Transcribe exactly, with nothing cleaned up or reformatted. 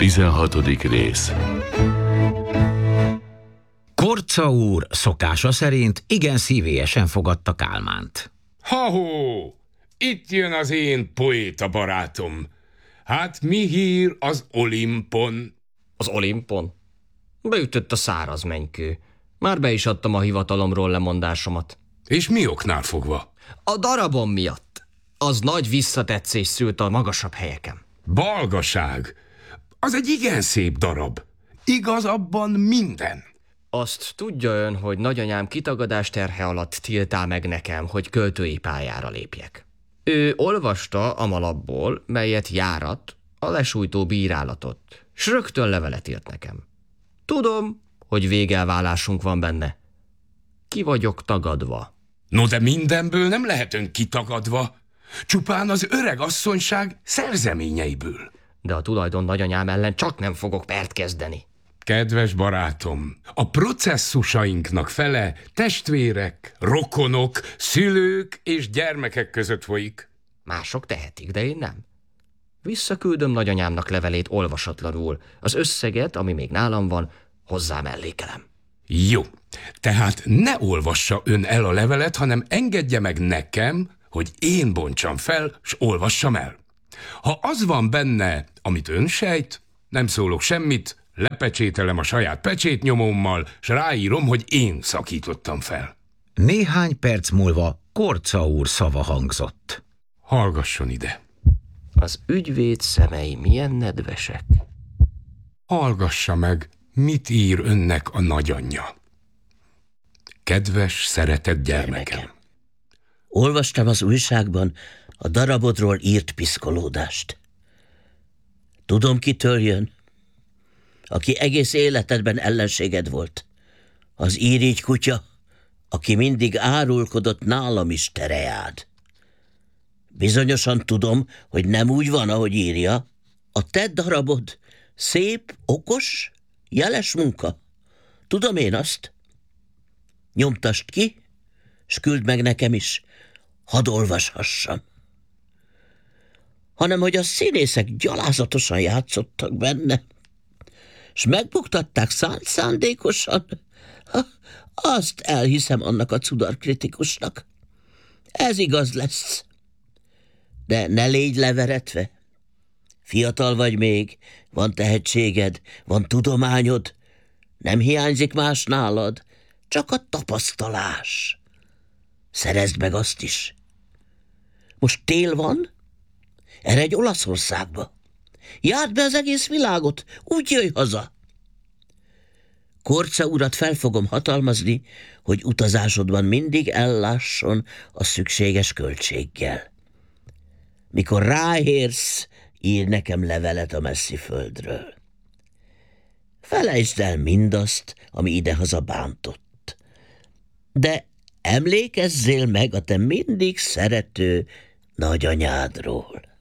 Tizenhatodik rész. Korca úr szokása szerint igen szívélyesen fogadta Kálmánt. Ha-hó! Itt jön az én poéta barátom. Hát mi hír az Olimpon? Az Olimpon? Beütött a száraz mennykő. Már be is adtam a hivatalomról lemondásomat. És mi oknál fogva? A darabom miatt. Az nagy visszatetszés szült a magasabb helyeken. Balgaság! Az egy igen szép darab. Igaz abban minden. Azt tudja ön, hogy nagyanyám kitagadás terhe alatt tiltál meg nekem, hogy költői pályára lépjek. Ő olvasta a malapból, melyet járat, a lesújtó bírálatot, s rögtön levelet írt nekem. Tudom, hogy végelválásunk van benne. Ki vagyok tagadva. No, de mindenből nem lehet ön kitagadva. Csupán az öreg asszonyság szerzeményeiből. De a tulajdon nagyanyám ellen csak nem fogok pert kezdeni. Kedves barátom, a processzusainknak fele testvérek, rokonok, szülők és gyermekek között folyik. Mások tehetik, de én nem. Visszaküldöm nagyanyámnak levelét olvasatlanul. Az összeget, ami még nálam van, hozzá mellékelem. Jó, tehát ne olvassa ön el a levelet, hanem engedje meg nekem, hogy én bontsam fel, s olvassam el. Ha az van benne, amit ön sejt, nem szólok semmit, lepecsételem a saját pecsétnyomómmal, s ráírom, hogy én szakítottam fel. Néhány perc múlva Korca úr szava hangzott. Hallgasson ide. Az ügyvéd szemei milyen nedvesek. Hallgassa meg, mit ír önnek a nagyanyja. Kedves, szeretett gyermekem. gyermekem. Olvastam az újságban a darabodról írt piszkolódást. Tudom, kitől jön? Aki egész életedben ellenséged volt. Az irigy kutya, aki mindig árulkodott nálam is terejád. Bizonyosan tudom, hogy nem úgy van, ahogy írja. A te darabod szép, okos, jeles munka. Tudom én azt. Nyomtasd ki, s küld meg nekem is, hadd olvashassam. Hanem, hogy a színészek gyalázatosan játszottak benne, s megbuktatták szánt szándékosan, ha, azt elhiszem annak a cudarkritikusnak. Ez igaz lesz. De ne légy leveretve. Fiatal vagy még, van tehetséged, van tudományod, nem hiányzik más nálad, csak a tapasztalás. Szerezd meg azt is. Most tél van, eredj Olaszországba. Járd be az egész világot, úgy jöjj haza. Korca urat fel fogom hatalmazni, hogy utazásodban mindig ellásson a szükséges költséggel. Mikor ráérsz, ír nekem levelet a messzi földről. Felejtsd el mindazt, ami idehaza bántott. De emlékezzél meg a te mindig szerető nagyanyádról.